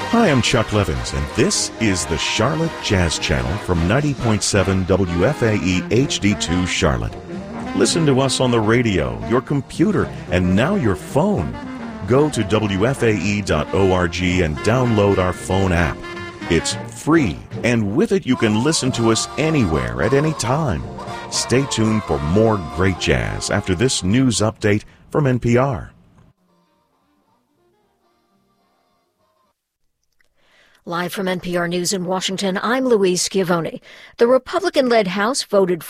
Hi, I'm Chuck Levins, and this is the Charlotte Jazz Channel from 90.7 WFAE HD2 Charlotte. Listen to us on the radio, your computer, and now your phone. Go to WFAE.org and download our phone app. It's free, and with it you can listen to us anywhere at any time. Stay tuned for more great jazz after this news update from NPR. Live from NPR News in Washington, I'm Louise Schiavone. The Republican-led House voted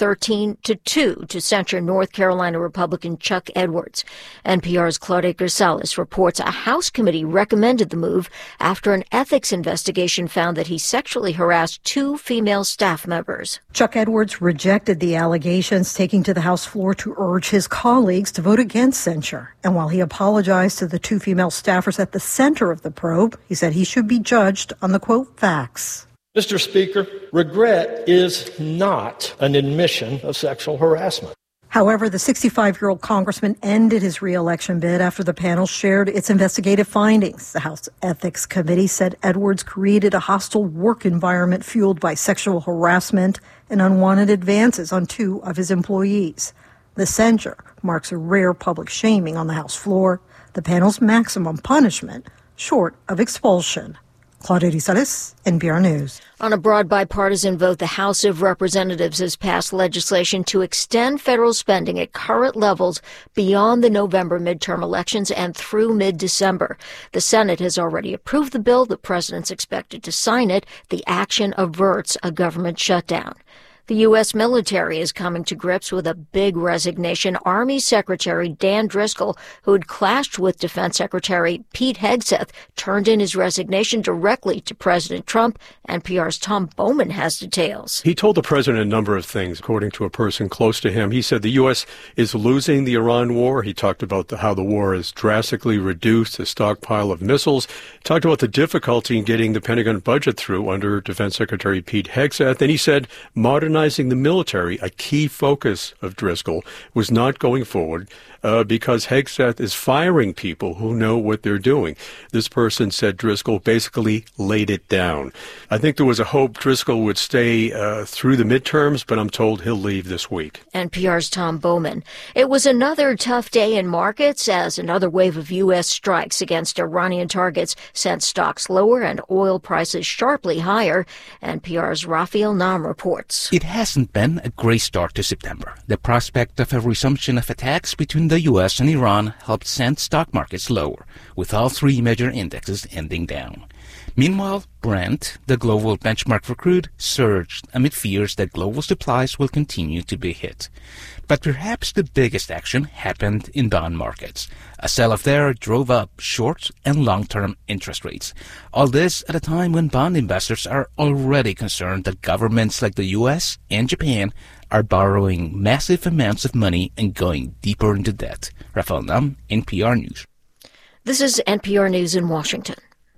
4-13-2 to censure North Carolina Republican Chuck Edwards. NPR's Claudia Grisales reports a House committee recommended the move after an ethics investigation found that he sexually harassed 2 female staff members. Chuck Edwards rejected the allegations, taking to the House floor to urge his colleagues to vote against censure. And while he apologized to the 2 female staffers at the center of the probe, he said he should be judged on the, quote, facts. Mr. Speaker, regret is not an admission of sexual harassment. However, the 65-year-old congressman ended his re-election bid after the panel shared its investigative findings. The House Ethics Committee said Edwards created a hostile work environment fueled by sexual harassment and unwanted advances on 2 of his employees. The censure marks a rare public shaming on the House floor, the panel's maximum punishment, short of expulsion. Claudia Grisales, NPR News. On a broad bipartisan vote, the House of Representatives has passed legislation to extend federal spending at current levels beyond the November midterm elections and through mid-December. The Senate has already approved the bill. The president's expected to sign it. The action averts a government shutdown. The U.S. military is coming to grips with a big resignation. Army Secretary Dan Driscoll, who had clashed with Defense Secretary Pete Hegseth, turned in his resignation directly to President Trump. NPR's Tom Bowman has details. He told the president a number of things, according to a person close to him. He said the U.S. is losing the Iran war. He talked about how the war has drastically reduced the stockpile of missiles. He talked about the difficulty in getting the Pentagon budget through under Defense Secretary Pete Hegseth. And he said modernizing the military, a key focus of Driscoll, was not going forward because Hegseth is firing people who know what they're doing. This person said Driscoll basically laid it down. I think there was a hope Driscoll would stay through the midterms, but I'm told he'll leave this week. NPR's Tom Bowman. It was another tough day in markets as another wave of U.S. strikes against Iranian targets sent stocks lower and oil prices sharply higher. NPR's Raphael Nam reports. It hasn't been a great start to September. The prospect of a resumption of attacks between the U.S. and Iran helped send stock markets lower, with all 3 major indexes ending down. Meanwhile, Brent, the global benchmark for crude, surged amid fears that global supplies will continue to be hit. But perhaps the biggest action happened in bond markets. A sell-off there drove up short and long-term interest rates. All this at a time when bond investors are already concerned that governments like the U.S. and Japan are borrowing massive amounts of money and going deeper into debt. Raphael Nam, NPR News. This is NPR News in Washington.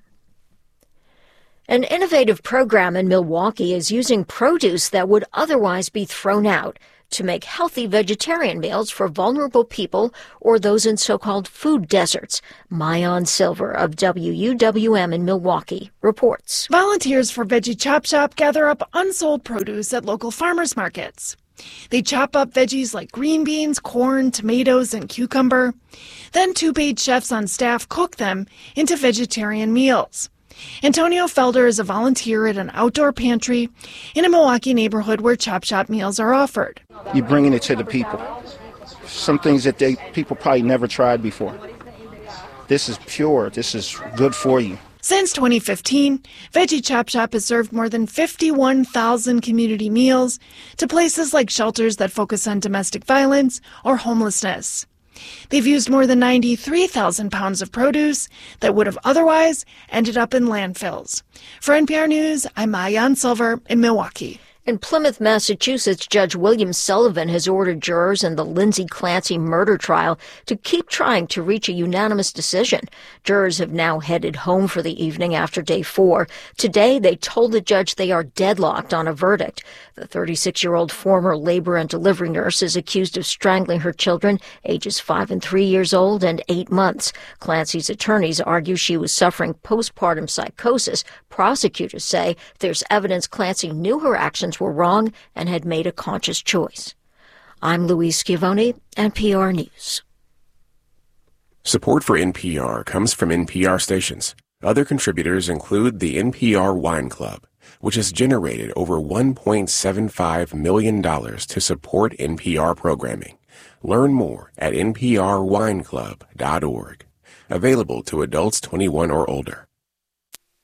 An innovative program in Milwaukee is using produce that would otherwise be thrown out to make healthy vegetarian meals for vulnerable people or those in so-called food deserts. Mayan Silver of WUWM in Milwaukee reports. Volunteers for Veggie Chop Shop gather up unsold produce at local farmers markets. They chop up veggies like green beans, corn, tomatoes, and cucumber. Then 2 paid chefs on staff cook them into vegetarian meals. Antonio Felder is a volunteer at an outdoor pantry in a Milwaukee neighborhood where Chop Shop meals are offered. You're bringing it to the people. Some things that people probably never tried before. This is pure. This is good for you. Since 2015, Veggie Chop Shop has served more than 51,000 community meals to places like shelters that focus on domestic violence or homelessness. They've used more than 93,000 pounds of produce that would have otherwise ended up in landfills. For NPR News, I'm Mayan Silver in Milwaukee. In Plymouth, Massachusetts, Judge William Sullivan has ordered jurors in the Lindsay Clancy murder trial to keep trying to reach a unanimous decision. Jurors have now headed home for the evening after day 4. Today, they told the judge they are deadlocked on a verdict. The 36-year-old former labor and delivery nurse is accused of strangling her children, ages 5 and 3 years old and 8 months. Clancy's attorneys argue she was suffering postpartum psychosis. Prosecutors say there's evidence Clancy knew her actions were wrong and had made a conscious choice. I'm Louise Schiavone, NPR News. Support for NPR comes from NPR stations. Other contributors include the NPR Wine Club, which has generated over $1.75 million to support NPR programming. Learn more at nprwineclub.org. Available to adults 21 or older.